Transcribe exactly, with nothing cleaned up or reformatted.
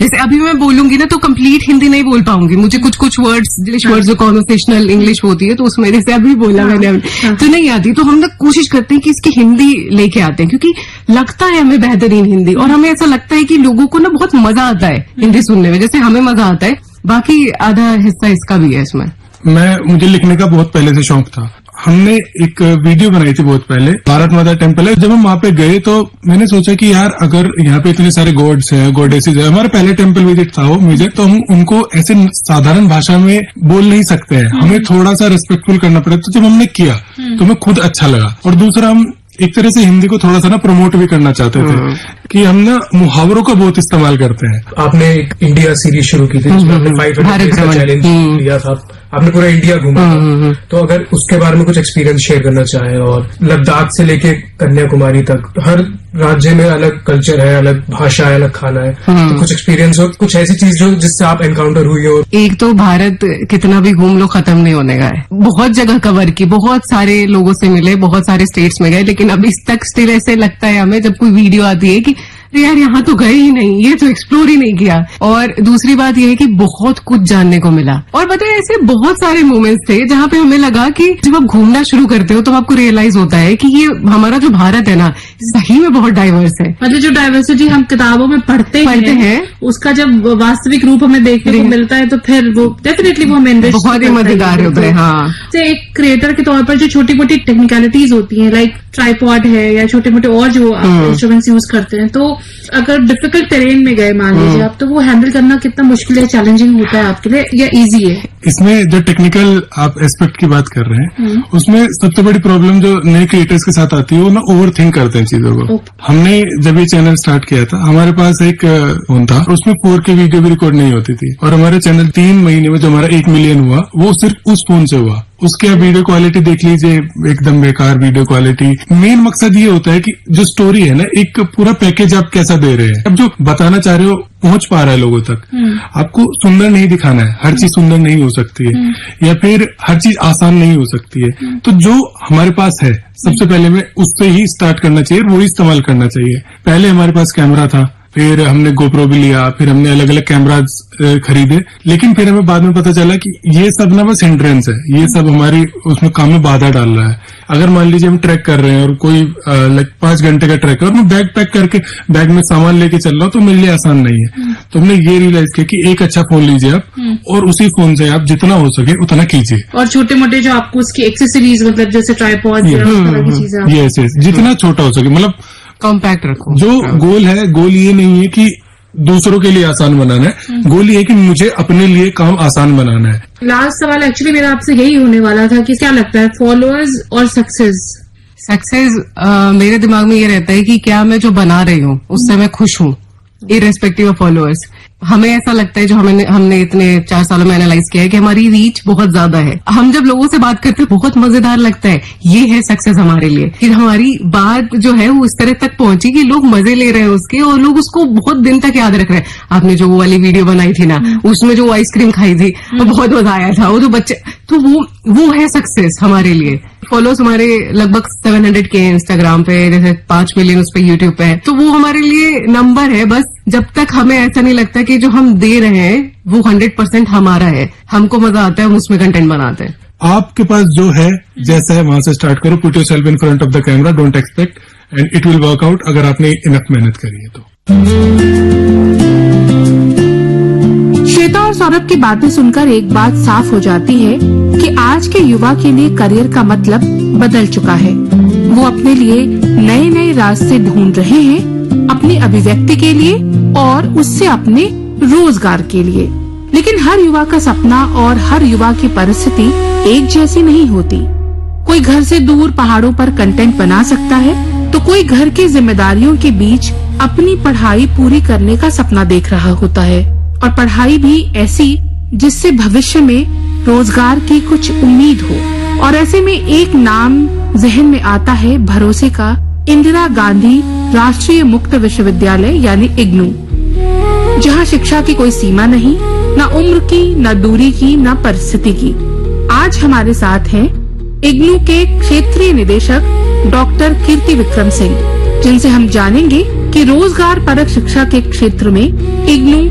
जैसे अभी मैं बोलूंगी ना तो कंप्लीट हिंदी नहीं बोल पाऊंगी, मुझे कुछ कुछ वर्ड्स इंग्लिश वर्ड्स जो कॉन्वर्सेशनल इंग्लिश होती है तो उसमें जैसे अभी बोला मैंने तो नहीं आती, तो हम लोग कोशिश करते हैं कि इसकी हिंदी लेके आते हैं क्योंकि लगता है हमें बेहतरीन हिंदी, और हमें ऐसा लगता है कि लोगों को ना बहुत मजा आता है हिंदी सुनने में, जैसे हमें मजा आता है, बाकी आधा हिस्सा इसका भी है इसमें। मैं मुझे लिखने का बहुत पहले से शौक था। हमने एक वीडियो बनाई थी बहुत पहले, भारत माता टेम्पल है, जब हम वहां पे गए तो मैंने सोचा कि यार अगर यहाँ पे इतने सारे गॉड्स हैं, गॉडेसेस है, हमारा पहले टेम्पल विजिट था वो म्यूजिक, तो हम उनको ऐसे साधारण भाषा में बोल नहीं सकते हैं, हमें थोड़ा सा रिस्पेक्टफुल करना पड़ेगा। तो जब हमने किया तो हमें खुद अच्छा लगा, और दूसरा हम एक तरह से हिंदी को थोड़ा सा ना प्रमोट भी करना चाहते थे कि हम ना मुहावरों का बहुत इस्तेमाल करते हैं। आपने एक इंडिया सीरीज शुरू की थी जिसमें आपने फाइव हंड्रेड डेज का चैलेंज लिया था, आपने पूरा इंडिया घूमा था, तो अगर उसके बारे में कुछ एक्सपीरियंस शेयर करना चाहें, और लद्दाख से लेके कन्याकुमारी तक हर राज्य में अलग कल्चर है, अलग भाषा है, अलग खाना है, तो कुछ एक्सपीरियंस हो, कुछ ऐसी चीज जो जिससे आप एनकाउंटर हुई हो। एक तो भारत कितना भी घूम लो खत्म नहीं होने का है, बहुत जगह कवर की, बहुत सारे लोगों से मिले, बहुत सारे स्टेट्स में गए, लेकिन अभी तक स्टिल ऐसे लगता है हमें जब कोई वीडियो आती है कि यार यहाँ तो गए ही नहीं, ये तो एक्सप्लोर ही नहीं किया। और दूसरी बात यह है कि बहुत कुछ जानने को मिला, और बताए ऐसे बहुत सारे मोमेंट्स थे जहाँ पे हमें लगा कि जब आप घूमना शुरू करते हो तो आपको रियलाइज होता है कि ये हमारा जो भारत है ना सही में बहुत डाइवर्स है। मतलब जो डाइवर्सिटी हम किताबों में पढ़ते, पढ़ते हैं, हैं उसका जब वास्तविक रूप हमें देखने को मिलता है तो फिर वो डेफिनेटली वो हमें इनरिच बहुत ही मजेदार होता है। हाँ, जैसे एक क्रिएटर के तौर पर जो छोटी मोटी टेक्निकलिटीज होती है, लाइक ट्राइपॉड है या छोटे मोटे और जो इंस्ट्रूमेंट्स यूज करते हैं, तो अगर डिफिकल्ट टेरेन में गए मान लीजिए आप, तो वो हैंडल करना कितना मुश्किल है, चैलेंजिंग होता है आपके लिए या इजी है? इसमें जो टेक्निकल आप एस्पेक्ट की बात कर रहे हैं उसमें सबसे बड़ी प्रॉब्लम जो नए क्रिएटर्स के साथ आती है वो ना ओवर थिंक करते हैं चीजों को। हमने जब ये चैनल स्टार्ट किया था हमारे पास एक फोन था, उसमें फोर के वीडियो भी रिकॉर्ड नहीं होती थी, और हमारे चैनल तीन महीने में जो हमारा एक मिलियन हुआ वो सिर्फ उस फोन से हुआ। उसके आप वीडियो क्वालिटी देख लीजिए, एकदम बेकार वीडियो क्वालिटी। मेन मकसद ये होता है कि जो स्टोरी है ना, एक पूरा पैकेज आप कैसा दे रहे हैं, अब जो बताना चाह रहे हो पहुंच पा रहा है लोगों तक। आपको सुंदर नहीं दिखाना है, हर चीज सुंदर नहीं हो सकती है, या फिर हर चीज आसान नहीं हो सकती है। तो जो हमारे पास है सबसे पहले में उससे ही स्टार्ट करना चाहिए, वो ही इस्तेमाल करना चाहिए। पहले हमारे पास कैमरा था, फिर हमने गोप्रो भी लिया, फिर हमने अलग अलग कैमराज खरीदे, लेकिन फिर हमें बाद में पता चला कि ये सब ना बस हिंड्रेंस है, ये सब हमारी उसमें काम में बाधा डाल रहा है। अगर मान लीजिए हम ट्रैक कर रहे हैं और कोई लाइक पांच घंटे का ट्रैक है और मैं बैग पैक करके बैग में सामान लेके चल रहा हूँ तो मेरे लिए आसान नहीं है। तो हमने ये रियलाइज किया कि एक अच्छा फोन लीजिए आप और उसी फोन से आप जितना हो सके उतना कीजिए, और छोटे मोटे जो आपको उसकी एक्सेसरीज मतलब जैसे ट्राइपॉड या उस तरह की चीजें, यस यस जितना छोटा हो सके, मतलब कॉम्पैक्ट रखो। जो गोल है, गोल ये नहीं है कि दूसरों के लिए आसान बनाना है, गोल ये है कि मुझे अपने लिए काम आसान बनाना है। लास्ट सवाल एक्चुअली मेरा आपसे यही होने वाला था कि क्या लगता है फॉलोअर्स और सक्सेस? सक्सेस मेरे दिमाग में ये रहता है कि क्या मैं जो बना रही हूँ उससे मैं खुश हूँ, इररेस्पेक्टिव ऑफ फॉलोअर्स। हमें ऐसा लगता है, जो हमें हमने इतने चार सालों में एनालाइज किया है कि हमारी रीच बहुत ज्यादा है। हम जब लोगों से बात करते हैं बहुत मजेदार लगता है, ये है सक्सेस हमारे लिए कि हमारी बात जो है वो इस तरह तक पहुंची कि लोग मजे ले रहे हैं उसके, और लोग उसको बहुत दिन तक याद रख रहे हैं। आपने जो वो वाली वीडियो बनाई थी ना, उसमें जो आइसक्रीम खाई थी वो बहुत मजा आया था, वो जो बच्चे, तो वो वो है सक्सेस हमारे लिए। फॉलोअर्स हमारे लगभग सेवन हंड्रेड के इंस्टाग्राम पे, जैसे पांच मिलियन उस पे यूट्यूब पे है, तो वो हमारे लिए नंबर है बस। जब तक हमें ऐसा नहीं लगता कि जो हम दे रहे हैं वो हंड्रेड परसेंट हमारा है, हमको मजा आता है, हम उसमें कंटेंट बनाते हैं। आपके पास जो है जैसा है वहां से स्टार्ट करो, put yourself in front of the camera, don't expect and it will work out, अगर आपने इनफ मेहनत करी है तो। श्वेता और सौरभ की बातें सुनकर एक बात साफ हो जाती है कि आज के युवा के लिए करियर का मतलब बदल चुका है। वो अपने लिए नए नए रास्ते ढूंढ रहे हैं, अपनी अभिव्यक्ति के लिए और उससे अपने रोजगार के लिए। लेकिन हर युवा का सपना और हर युवा की परिस्थिति एक जैसी नहीं होती। कोई घर से दूर पहाड़ों पर कंटेंट बना सकता है, तो कोई घर की जिम्मेदारियों के बीच अपनी पढ़ाई पूरी करने का सपना देख रहा होता है, और पढ़ाई भी ऐसी जिससे भविष्य में रोजगार की कुछ उम्मीद हो। और ऐसे में एक नाम जहन में आता है भरोसे का, इंदिरा गांधी राष्ट्रीय मुक्त विश्वविद्यालय यानी इग्नू, जहां शिक्षा की कोई सीमा नहीं, न उम्र की, न दूरी की, न परिस्थिति की। आज हमारे साथ हैं इग्नू के क्षेत्रीय निदेशक डॉक्टर कीर्ति विक्रम सिंह, जिनसे हम जानेंगे कि रोजगार परक शिक्षा के क्षेत्र में इग्नू